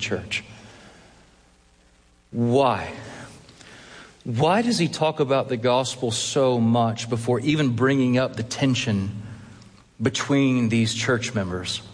church. Why? Why does he talk about the gospel so much before even bringing up the tension between these church members?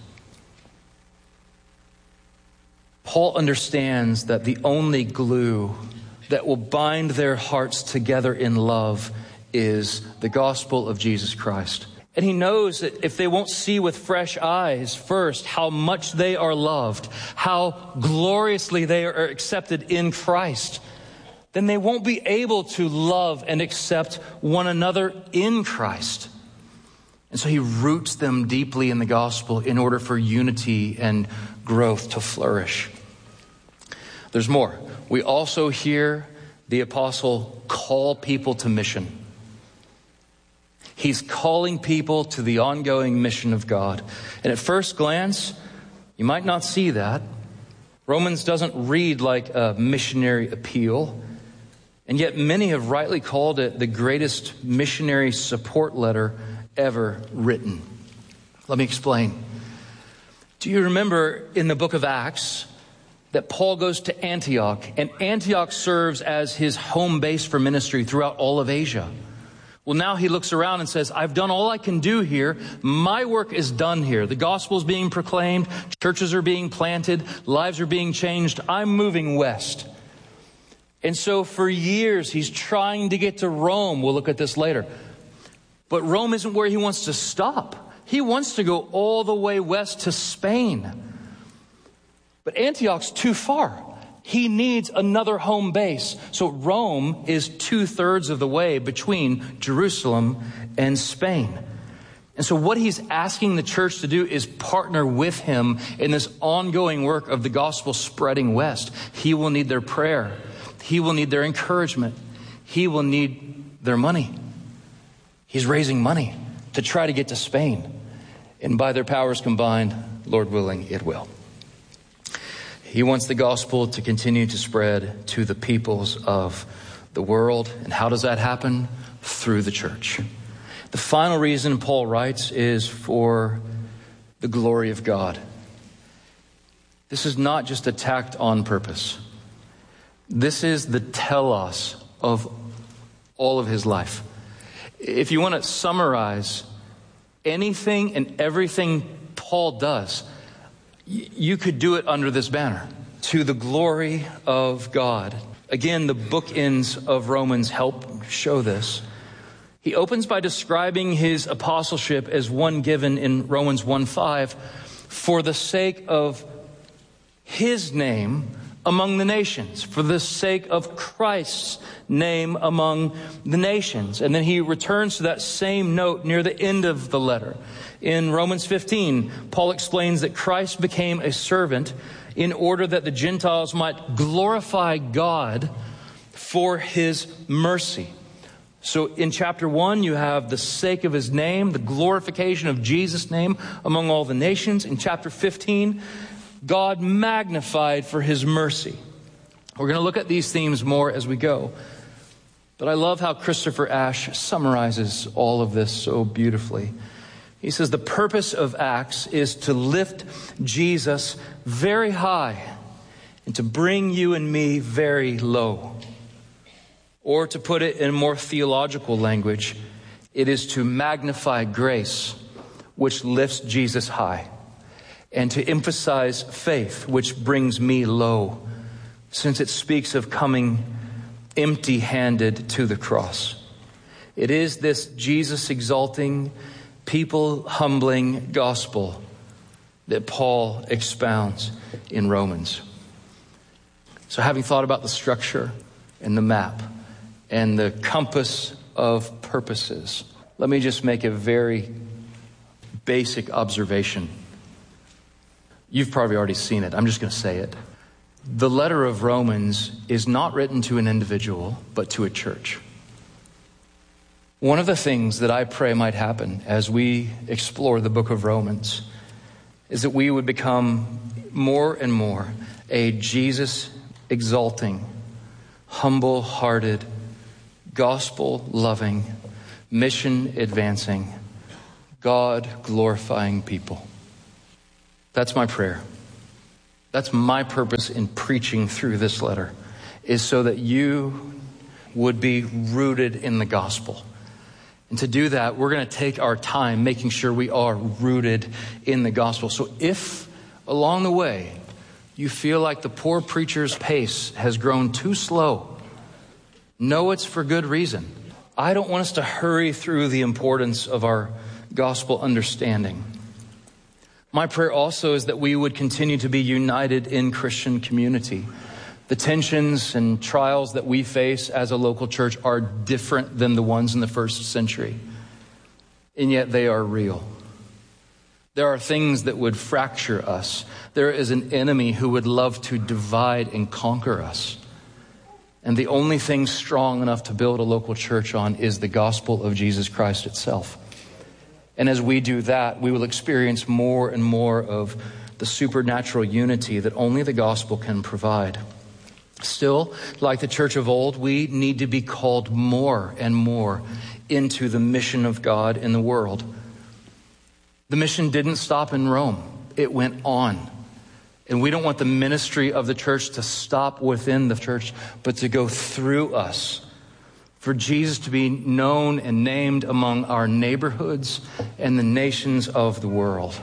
Paul understands that the only glue that will bind their hearts together in love is the gospel of Jesus Christ. And he knows that if they won't see with fresh eyes first how much they are loved, how gloriously they are accepted in Christ, then they won't be able to love and accept one another in Christ. And so he roots them deeply in the gospel in order for unity and growth to flourish. There's more. We also hear the apostle call people to mission. He's calling people to the ongoing mission of God. And at first glance, you might not see that. Romans doesn't read like a missionary appeal. And yet many have rightly called it the greatest missionary support letter ever written. Let me explain. Do you remember in the book of Acts that Paul goes to Antioch, and Antioch serves as his home base for ministry throughout all of Asia? Well, now he looks around and says, I've done all I can do here. My work is done here. The gospel is being proclaimed. Churches are being planted. Lives are being changed. I'm moving west. And so for years, he's trying to get to Rome. We'll look at this later. But Rome isn't where he wants to stop. He wants to go all the way west to Spain. But Antioch's too far. He needs another home base. So Rome is 2/3 of the way between Jerusalem and Spain. And so what he's asking the church to do is partner with him in this ongoing work of the gospel spreading west. He will need their prayer. He will need their encouragement. He will need their money. He's raising money to try to get to Spain. And by their powers combined, Lord willing, it will. He wants the gospel to continue to spread to the peoples of the world. And how does that happen? Through the church. The final reason Paul writes is for the glory of God. This is not just attacked on purpose. This is the telos of all of his life. If you want to summarize anything and everything Paul does, you could do it under this banner: to the glory of God. Again, the bookends of Romans help show this. He opens by describing his apostleship as one given in Romans 1:5 for the sake of his name among the nations, for the sake of Christ's name among the nations. And then he returns to that same note near the end of the letter. In Romans 15, Paul explains that Christ became a servant in order that the Gentiles might glorify God for his mercy. So in chapter 1, you have the sake of his name, the glorification of Jesus' name among all the nations. In chapter 15, God magnified for his mercy. We're going to look at these themes more as we go. But I love how Christopher Ash summarizes all of this so beautifully. He says the purpose of Acts is to lift Jesus very high and to bring you and me very low. Or to put it in more theological language, it is to magnify grace, which lifts Jesus high, and to emphasize faith, which brings me low, since it speaks of coming empty-handed to the cross. It is this Jesus-exalting, people-humbling gospel that Paul expounds in Romans. So having thought about the structure and the map and the compass of purposes, let me just make a very basic observation. You've probably already seen it. I'm just going to say it. The letter of Romans is not written to an individual, but to a church. One of the things that I pray might happen as we explore the book of Romans is that we would become more and more a Jesus-exalting, humble-hearted, gospel-loving, mission-advancing, God-glorifying people. That's my prayer. That's my purpose in preaching through this letter, is so that you would be rooted in the gospel. And to do that, we're going to take our time making sure we are rooted in the gospel. So if along the way you feel like the poor preacher's pace has grown too slow, know it's for good reason. I don't want us to hurry through the importance of our gospel understanding. My prayer also is that we would continue to be united in Christian community. The tensions and trials that we face as a local church are different than the ones in the first century, and yet they are real. There are things that would fracture us. There is an enemy who would love to divide and conquer us. And the only thing strong enough to build a local church on is the gospel of Jesus Christ itself. And as we do that, we will experience more and more of the supernatural unity that only the gospel can provide. Still, like the church of old, we need to be called more and more into the mission of God in the world. The mission didn't stop in Rome. It went on. And we don't want the ministry of the church to stop within the church, but to go through us. For Jesus to be known and named among our neighborhoods and the nations of the world.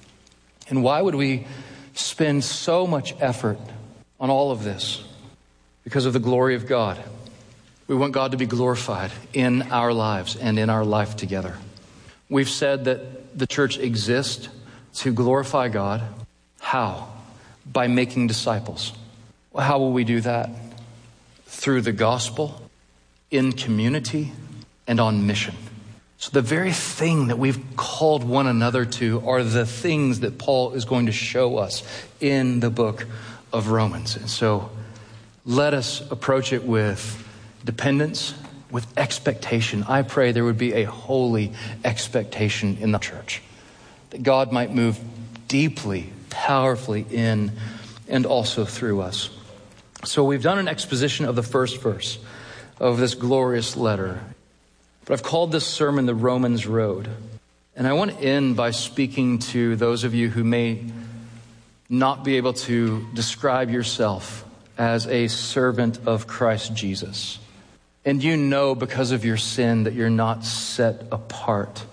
And why would we spend so much effort on all of this? Because of the glory of God. We want God to be glorified in our lives and in our life together. We've said that the church exists to glorify God. How? By making disciples. Well, how will we do that? Through the gospel, in community, and on mission. So the very thing that we've called one another to are the things that Paul is going to show us in the book of Romans. And so let us approach it with dependence, with expectation. I pray there would be a holy expectation in the church, that God might move deeply, powerfully in and also through us. So we've done an exposition of the first verse of this glorious letter, but I've called this sermon the Romans Road. And I want to end by speaking to those of you who may not be able to describe yourself as a servant of Christ Jesus. And you know because of your sin that you're not set apart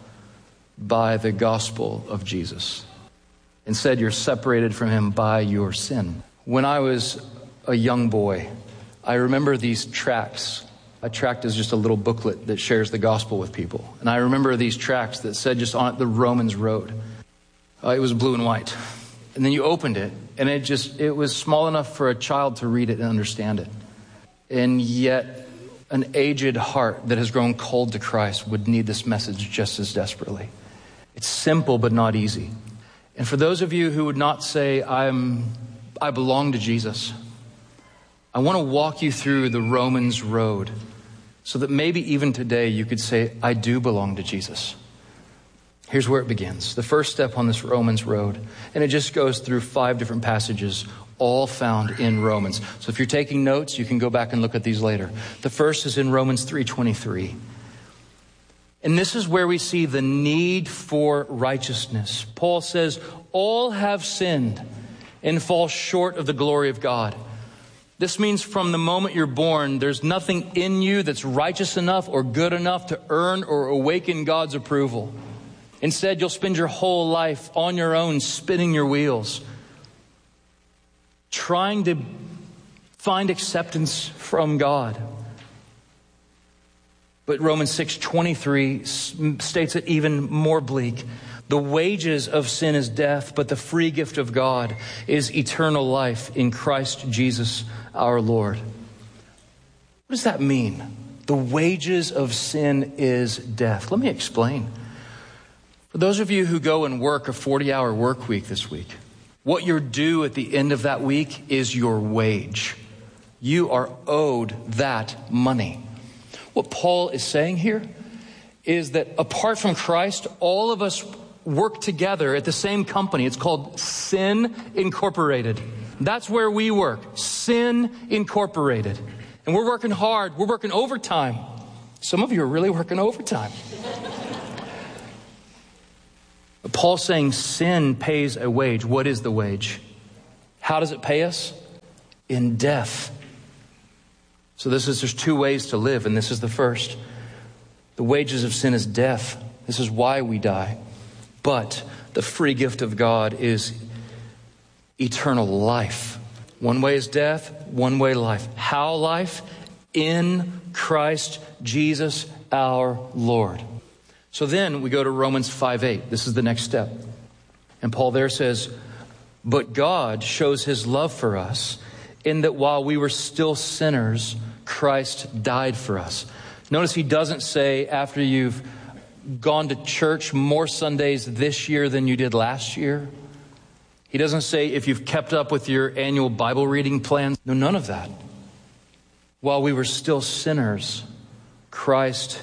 by the gospel of Jesus. Instead, you're separated from him by your sin. When I was a young boy, I remember these tracts. A tract is just a little booklet that shares the gospel with people. And I remember these tracts that said just on it, the Romans Road. It was blue and white. And then you opened it, and it was small enough for a child to read it and understand it. And yet, an aged heart that has grown cold to Christ would need this message just as desperately. It's simple, but not easy. And for those of you who would not say, I belong to Jesus, I want to walk you through the Romans Road so that maybe even today you could say, I do belong to Jesus. Here's where it begins. The first step on this Romans Road, and it just goes through 5 different passages, all found in Romans. So if you're taking notes, you can go back and look at these later. The first is in Romans 3:23. And this is where we see the need for righteousness. Paul says, all have sinned and fall short of the glory of God. This means from the moment you're born, there's nothing in you that's righteous enough or good enough to earn or awaken God's approval. Instead, you'll spend your whole life on your own, spinning your wheels, trying to find acceptance from God. But Romans 6:23 states it even more bleak. The wages of sin is death, but the free gift of God is eternal life in Christ Jesus our Lord. What does that mean? The wages of sin is death. Let me explain. For those of you who go and work a 40-hour work week this week, what you're due at the end of that week is your wage. You are owed that money. What Paul is saying here is that apart from Christ, all of us work together at the same company. It's called Sin Incorporated. That's where we work. Sin Incorporated. And we're working hard. We're working overtime. Some of you are really working overtime. But Paul's saying sin pays a wage. What is the wage? How does it pay us? In death. So there's two ways to live, and this is the first. The wages of sin is death. This is why we die. But the free gift of God is eternal life. One way is death, one way life. How life? In Christ Jesus our Lord. So then we go to Romans 5:8. This is the next step. And Paul there says, but God shows his love for us in that while we were still sinners, Christ died for us. Notice he doesn't say after you've gone to church more Sundays this year than you did last year. He doesn't say if you've kept up with your annual Bible reading plans. No, none of that. While we were still sinners, Christ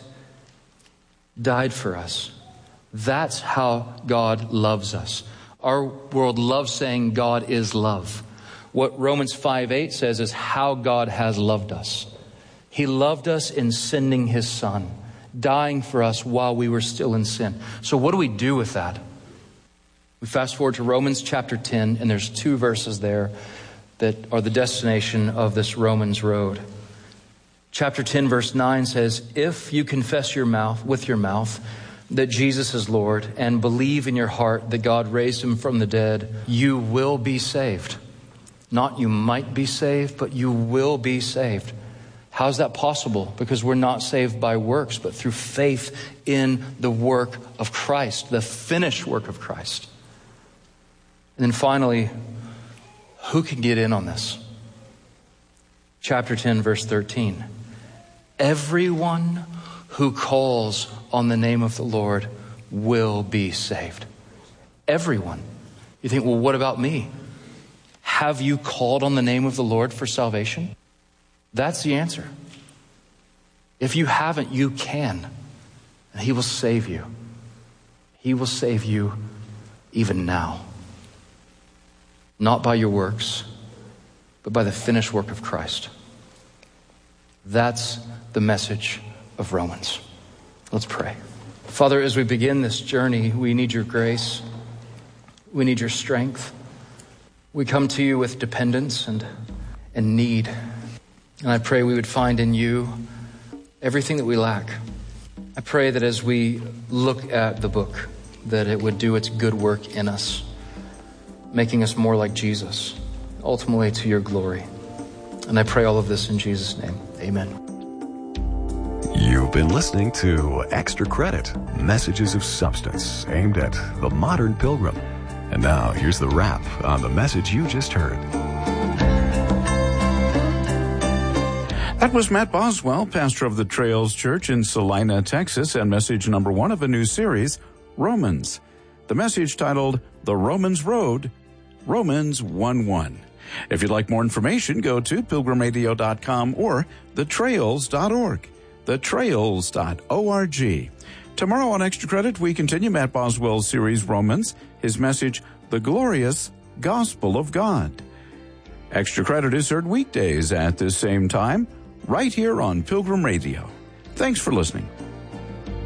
died for us. That's how God loves us. Our world loves saying God is love. What Romans 5:8 says is how God has loved us. He loved us in sending his son, dying for us while we were still in sin. So what do we do with that? We fast forward to Romans chapter 10, and there's 2 verses there that are the destination of this Romans road. Chapter 10, verse 9 says, if you confess with your mouth that Jesus is Lord and believe in your heart that God raised him from the dead, you will be saved. Not you might be saved, but you will be saved. How is that possible? Because we're not saved by works, but through faith in the work of Christ, the finished work of Christ. And then finally, who can get in on this? Chapter 10, verse 13. Everyone who calls on the name of the Lord will be saved. Everyone. You think, well, what about me? Have you called on the name of the Lord for salvation? That's the answer. If you haven't, you can. And he will save you. He will save you even now. Not by your works, but by the finished work of Christ. That's the message of Romans. Let's pray. Father, as we begin this journey, we need your grace. We need your strength. We come to you with dependence and need. And I pray we would find in you everything that we lack. I pray that as we look at the book, that it would do its good work in us, making us more like Jesus, ultimately to your glory. And I pray all of this in Jesus' name. Amen. You've been listening to Extra Credit, Messages of Substance, aimed at the modern pilgrim. And now here's the wrap on the message you just heard. That was Matt Boswell, pastor of the Trails Church in Salina, Texas, and message number 1 of a new series, Romans. The message titled, The Romans Road, Romans 1:1. If you'd like more information, go to pilgrimradio.com or thetrails.org, thetrails.org. Tomorrow on Extra Credit, we continue Matt Boswell's series, Romans, his message, The Glorious Gospel of God. Extra Credit is heard weekdays at this same time, right here on Pilgrim Radio. Thanks for listening.